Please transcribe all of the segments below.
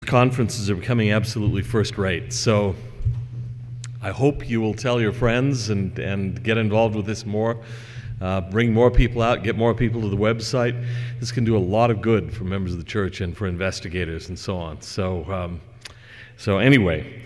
Conferences are becoming absolutely first rate. So I hope you will tell your friends and get involved with this more. Bring more people out, get more people to the website. This can do a lot of good for members of the church and for investigators and so on. So anyway,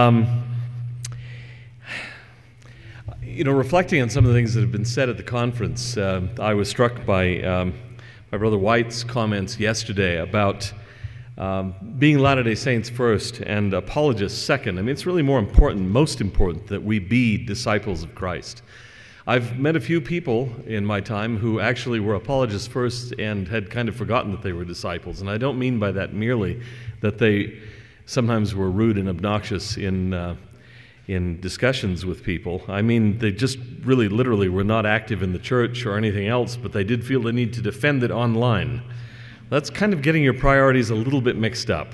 reflecting on some of the things that have been said at the conference, I was struck by my brother White's comments yesterday about being Latter-day Saints first and apologists second. I mean, it's really most important that we be disciples of Christ. I've met a few people in my time who actually were apologists first and had kind of forgotten that they were disciples. And I don't mean by that merely that they sometimes were rude and obnoxious in discussions with people. I mean, they just really literally were not active in the church or anything else, but they did feel the need to defend it online. That's kind of getting your priorities a little bit mixed up.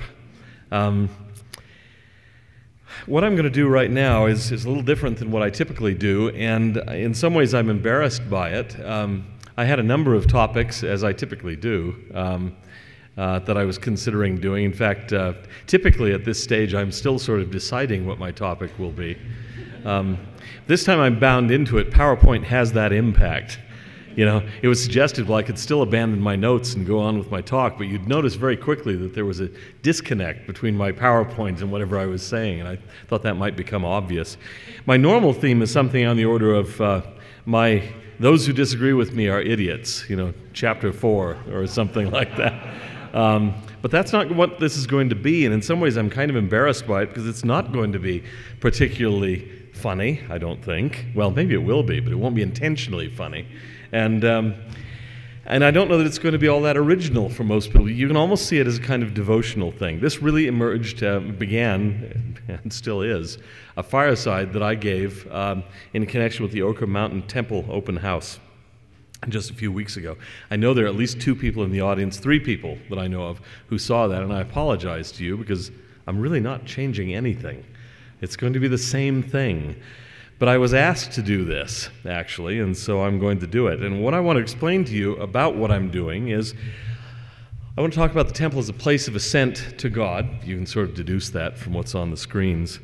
What I'm going to do right now is a little different than what I typically do, and in some ways I'm embarrassed by it. I had a number of topics, as I typically do, that I was considering doing. In fact, typically at this stage I'm still sort of deciding what my topic will be. This time I'm bound into it. PowerPoint has that impact. It was suggested, well, I could still abandon my notes and go on with my talk, but you'd notice very quickly that there was a disconnect between my PowerPoint and whatever I was saying, and I thought that might become obvious. My normal theme is something on the order of those who disagree with me are idiots, chapter 4 or something like that. But that's not what this is going to be, and in some ways I'm kind of embarrassed by it because it's not going to be particularly funny, I don't think. Well, maybe it will be, but it won't be intentionally funny. And I don't know that it's going to be all that original for most people. You can almost see it as a kind of devotional thing. This really began, and still is, a fireside that I gave in connection with the Ochre Mountain Temple open house just a few weeks ago. I know there are at least 2 people in the audience, 3 people that I know of, who saw that, and I apologize to you because I'm really not changing anything. It's going to be the same thing. But I was asked to do this, actually, and so I'm going to do it. And what I want to explain to you about what I'm doing is I want to talk about the temple as a place of ascent to God. You can sort of deduce that from what's on the screens.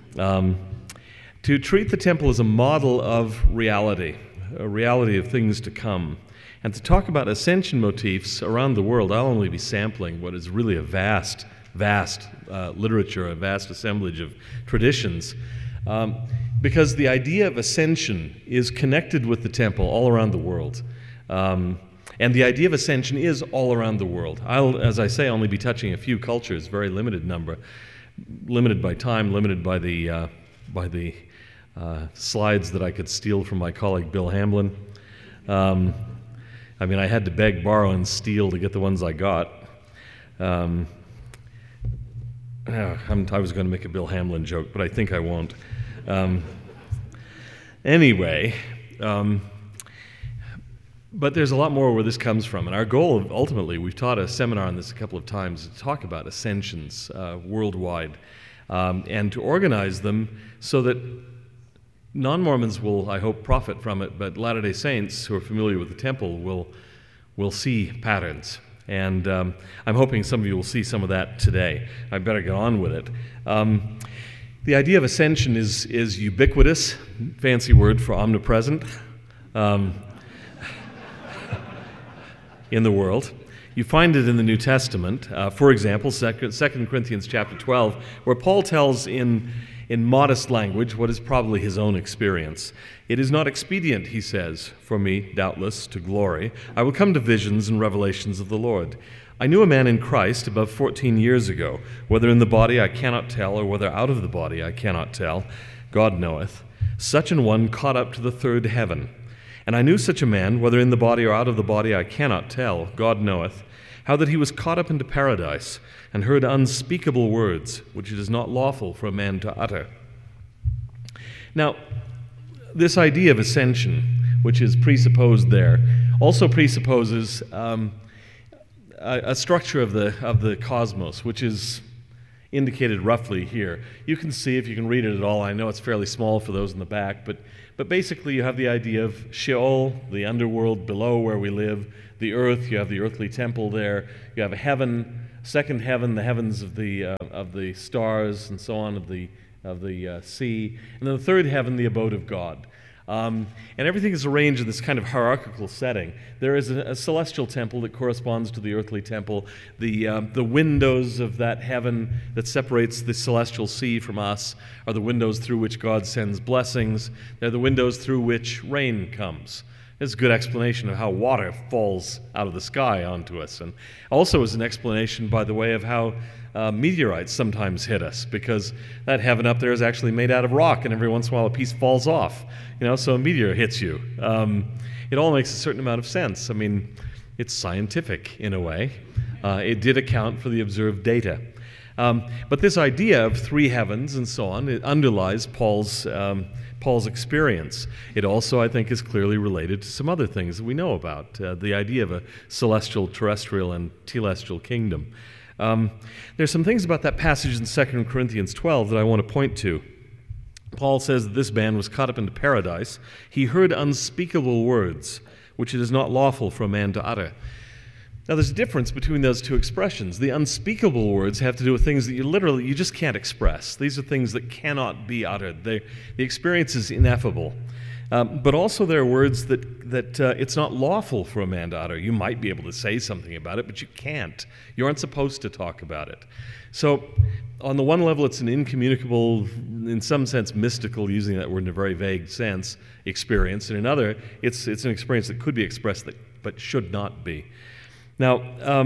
To treat the temple as a model of reality, a reality of things to come. And to talk about ascension motifs around the world. I'll only be sampling what is really a vast literature, a vast assemblage of traditions. Because the idea of ascension is connected with the temple all around the world. And the idea of ascension is all around the world. I'll, as I say, only be touching a few cultures, very limited number, limited by time, limited by the slides that I could steal from my colleague Bill Hamblin. I had to beg, borrow, and steal to get the ones I got. I was going to make a Bill Hamblin joke, but I think I won't. But there's a lot more where this comes from. And our goal, ultimately, we've taught a seminar on this a couple of times, to talk about ascensions worldwide and to organize them so that non-Mormons will, I hope, profit from it, but Latter-day Saints who are familiar with the temple will see patterns. And I'm hoping some of you will see some of that today. I better get on with it. The idea of ascension is ubiquitous, fancy word for omnipresent, in the world. You find it in the New Testament. For example, 2 Corinthians chapter 12, where Paul tells in modest language what is probably his own experience. It is not expedient, he says, for me, doubtless, to glory. I will come to visions and revelations of the Lord. I knew a man in Christ above 14 years ago, whether in the body I cannot tell, or whether out of the body I cannot tell. God knoweth. Such an one caught up to the third heaven. And I knew such a man, whether in the body or out of the body I cannot tell. God knoweth. How that he was caught up into paradise, and heard unspeakable words, which it is not lawful for a man to utter. Now, this idea of ascension, which is presupposed there, also presupposes a structure of the cosmos, which is indicated roughly here. You can see, if you can read it at all, I know it's fairly small for those in the back, but basically you have the idea of Sheol, the underworld below where we live, the earth, you have the earthly temple there, you have heaven, second heaven, the heavens of the stars and so on, of the sea, and then the third heaven, the abode of God. And everything is arranged in this kind of hierarchical setting. There is a celestial temple that corresponds to the earthly temple. The windows of that heaven that separates the celestial sea from us are the windows through which God sends blessings. They're the windows through which rain comes. It's a good explanation of how water falls out of the sky onto us, and also is an explanation, by the way, of how meteorites sometimes hit us, because that heaven up there is actually made out of rock, and every once in a while a piece falls off, so a meteor hits you. It all makes a certain amount of sense. I mean, it's scientific in a way. It did account for the observed data. But this idea of three heavens and so on, it underlies Paul's experience. It also, I think, is clearly related to some other things that we know about, the idea of a celestial, terrestrial, and telestial kingdom. There's some things about that passage in 2 Corinthians 12 that I want to point to. Paul says that this man was caught up into paradise. He heard unspeakable words, which it is not lawful for a man to utter. Now, there's a difference between those two expressions. The unspeakable words have to do with things that you just can't express. These are things that cannot be uttered. The experience is ineffable. But also there are words that it's not lawful for a man to utter. You might be able to say something about it, but you can't. You aren't supposed to talk about it. So on the one level, it's an incommunicable, in some sense mystical, using that word in a very vague sense, experience. In another, it's an experience that could be expressed but should not be. Now,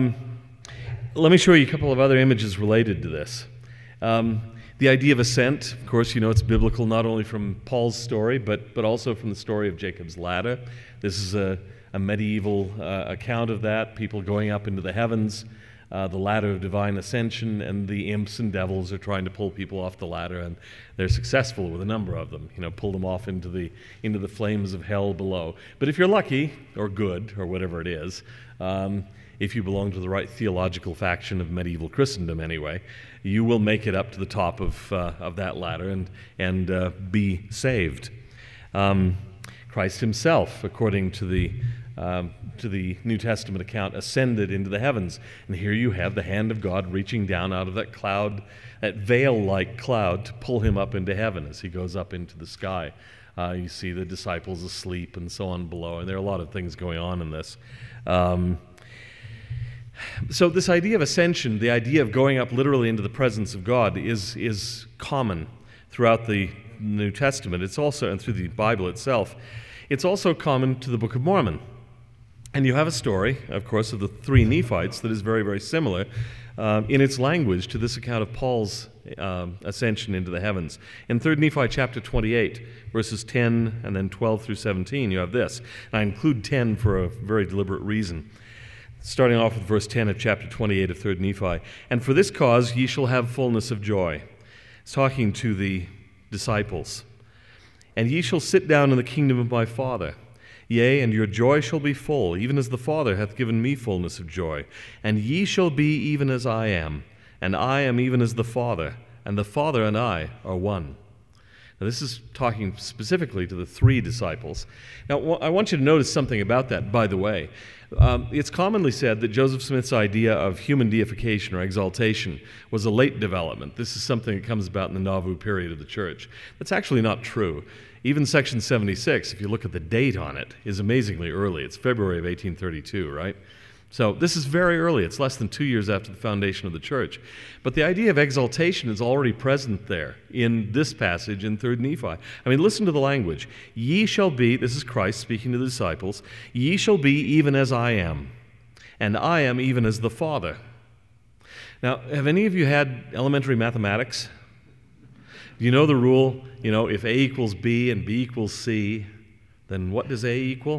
let me show you a couple of other images related to this. The idea of ascent, of course, it's biblical not only from Paul's story, but also from the story of Jacob's ladder. This is a medieval account of that, people going up into the heavens, the ladder of divine ascension, and the imps and devils are trying to pull people off the ladder, and they're successful with a number of them, pull them off into the flames of hell below. But if you're lucky, or good, or whatever it is, if you belong to the right theological faction of medieval Christendom anyway, you will make it up to the top of that ladder and be saved. Christ himself, according to the New Testament account, ascended into the heavens. And here you have the hand of God reaching down out of that cloud, that veil-like cloud, to pull him up into heaven as he goes up into the sky. You see the disciples asleep and so on below, and there are a lot of things going on in this. So this idea of ascension, the idea of going up literally into the presence of God, is common throughout the New Testament. It's also, and through the Bible itself, it's also common to the Book of Mormon. And you have a story, of course, of the three Nephites that is very, very similar in its language to this account of Paul's ascension into the heavens. In 3 Nephi chapter 28, verses 10 and then 12 through 17, you have this. And I include 10 for a very deliberate reason. Starting off with verse 10 of chapter 28 of 3 Nephi. And for this cause ye shall have fullness of joy. It's talking to the disciples. And ye shall sit down in the kingdom of my Father. Yea, and your joy shall be full, even as the Father hath given me fullness of joy. And ye shall be even as I am, and I am even as the Father, and the Father and I are one. Now, this is talking specifically to the three disciples. Now, I want you to notice something about that, by the way. It's commonly said that Joseph Smith's idea of human deification or exaltation was a late development. This is something that comes about in the Nauvoo period of the church. That's actually not true. Even section 76, if you look at the date on it, is amazingly early. It's February of 1832, right? So this is very early. It's less than 2 years after the foundation of the church. But the idea of exaltation is already present there in this passage in 3 Nephi. I mean, listen to the language. Ye shall be, this is Christ speaking to the disciples, ye shall be even as I am, and I am even as the Father. Now, have any of you had elementary mathematics? Do you know the rule, if A equals B and B equals C, then what does A equal?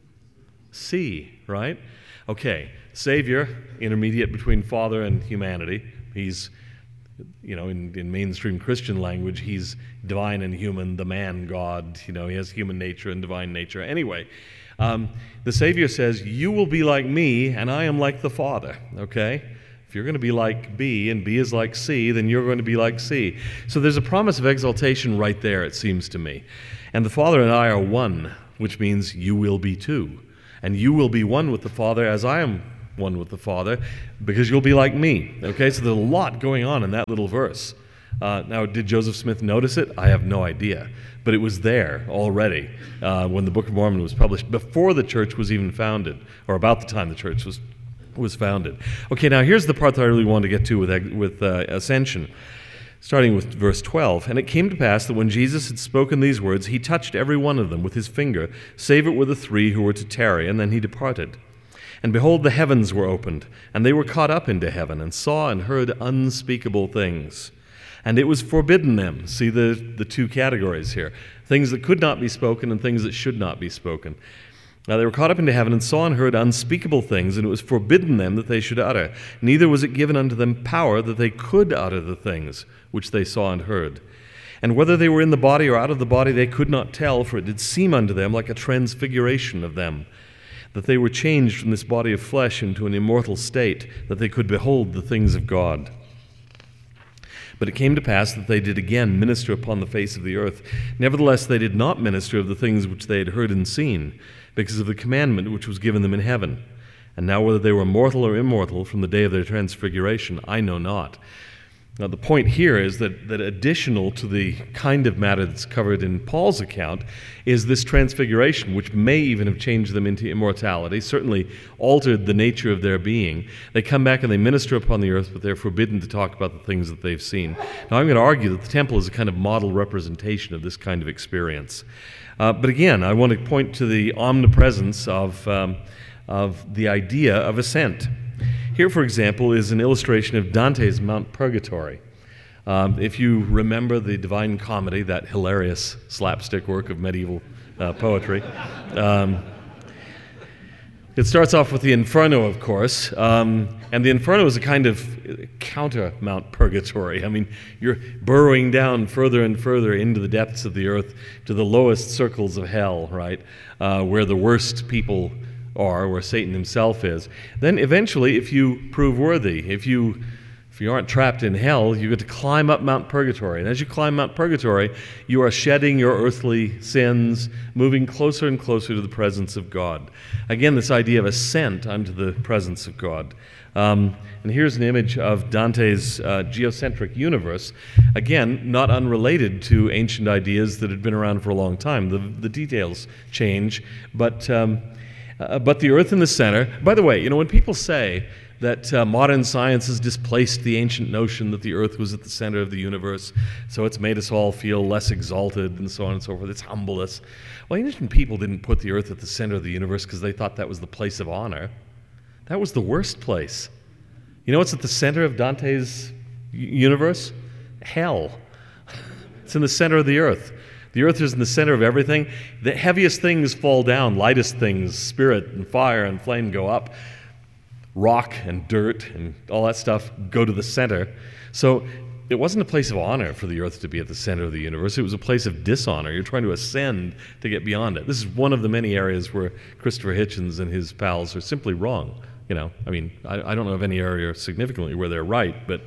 C, right? Okay, Savior, intermediate between Father and humanity. He's, in mainstream Christian language, he's divine and human, the man God. He has human nature and divine nature. Anyway, the Savior says, you will be like me, and I am like the Father, okay? If you're going to be like B, and B is like C, then you're going to be like C. So there's a promise of exaltation right there, it seems to me. And the Father and I are one, which means you will be two. And you will be one with the Father as I am one with the Father, because you'll be like me. Okay, so there's a lot going on in that little verse. Now, did Joseph Smith notice it? I have no idea. But it was there already when the Book of Mormon was published, before the church was even founded, or about the time the church was founded. Okay, now here's the part that I really want to get to with ascension, starting with verse 12. And it came to pass that when Jesus had spoken these words, he touched every one of them with his finger, save it were the three who were to tarry, and then he departed. And behold, the heavens were opened, and they were caught up into heaven, and saw and heard unspeakable things. And it was forbidden them. See the two categories here. Things that could not be spoken and things that should not be spoken. Now they were caught up into heaven and saw and heard unspeakable things, and it was forbidden them that they should utter. Neither was it given unto them power that they could utter the things which they saw and heard. And whether they were in the body or out of the body they could not tell, for it did seem unto them like a transfiguration of them, that they were changed from this body of flesh into an immortal state, that they could behold the things of God. But it came to pass that they did again minister upon the face of the earth. Nevertheless, they did not minister of the things which they had heard and seen, because of the commandment which was given them in heaven. And now whether they were mortal or immortal from the day of their transfiguration, I know not. Now the point here is that additional to the kind of matter that's covered in Paul's account is this transfiguration, which may even have changed them into immortality, certainly altered the nature of their being. They come back and they minister upon the earth, but they're forbidden to talk about the things that they've seen. Now I'm going to argue that the temple is a kind of model representation of this kind of experience. But again, I want to point to the omnipresence of the idea of ascent. Here, for example, is an illustration of Dante's Mount Purgatory. If you remember the Divine Comedy, that hilarious slapstick work of medieval poetry, it starts off with the Inferno, of course, and the Inferno is a kind of counter Mount Purgatory. I mean, you're burrowing down further and further into the depths of the earth to the lowest circles of hell, right, where the worst people are, where Satan himself is. Then eventually, if you prove worthy, if you aren't trapped in hell, you get to climb up Mount Purgatory. And as you climb Mount Purgatory, you are shedding your earthly sins, moving closer and closer to the presence of God. Again, this idea of ascent unto the presence of God. And here's an image of Dante's geocentric universe. Again, not unrelated to ancient ideas that had been around for a long time. The details change, but the earth in the center. By the way, when people say that modern science has displaced the ancient notion that the earth was at the center of the universe, so it's made us all feel less exalted and so on and so forth, it's humbled us. Well, ancient people didn't put the earth at the center of the universe because they thought that was the place of honor. That was the worst place. You know what's at the center of Dante's universe? Hell. It's in the center of the earth. The earth is in the center of everything. The heaviest things fall down, lightest things, spirit and fire and flame go up. Rock and dirt and all that stuff go to the center. So it wasn't a place of honor for the earth to be at the center of the universe. It was a place of dishonor. You're trying to ascend to get beyond it. This is one of the many areas where Christopher Hitchens and his pals are simply wrong. I don't know of any area significantly where they're right, but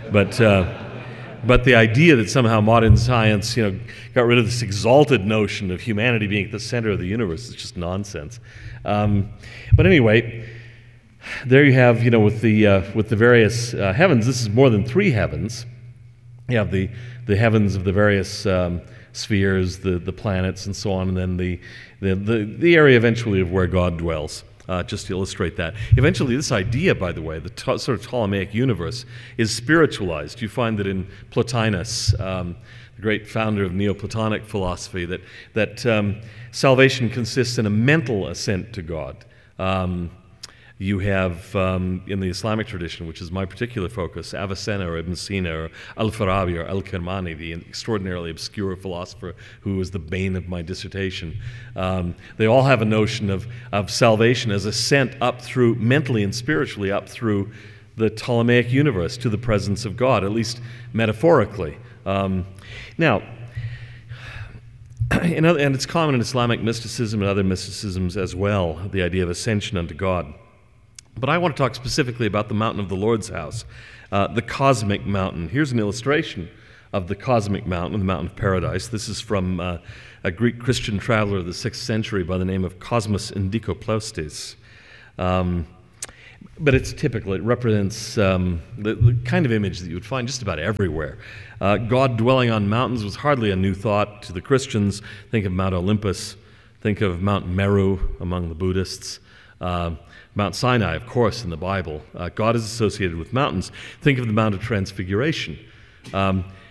the idea that somehow modern science, got rid of this exalted notion of humanity being at the center of the universe is just nonsense. But anyway, there you have, with the various heavens. This is more than three heavens. You have the heavens of the various spheres, the planets, and so on, and then the area eventually of where God dwells. Just to illustrate that. Eventually, this idea, by the way, the sort of Ptolemaic universe, is spiritualized. You find that in Plotinus, the great founder of Neoplatonic philosophy, that salvation consists in a mental assent to God. You have, in the Islamic tradition, which is my particular focus, Avicenna or Ibn Sina or Al-Farabi or Al-Kirmani, the extraordinarily obscure philosopher who was the bane of my dissertation. They all have a notion of salvation as ascent up through, mentally and spiritually, up through the Ptolemaic universe to the presence of God, at least metaphorically. Now, and it's common in Islamic mysticism and other mysticisms as well, the idea of ascension unto God. But I want to talk specifically about the mountain of the Lord's house, the cosmic mountain. Here's an illustration of the cosmic mountain, the mountain of paradise. This is from a Greek Christian traveler of the 6th century by the name of Cosmas Indikoplaustes. But it's typical. It represents the kind of image that you would find just about everywhere. God dwelling on mountains was hardly a new thought to the Christians. Think of Mount Olympus. Think of Mount Meru among the Buddhists. Mount Sinai, of course, in the Bible. God is associated with mountains. Think of the Mount of Transfiguration.